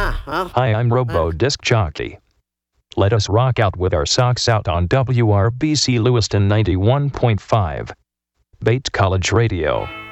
Hi, I'm Robo Disc Jockey. Let us rock out with our socks out on WRBC Lewiston 91.5. Bait College Radio.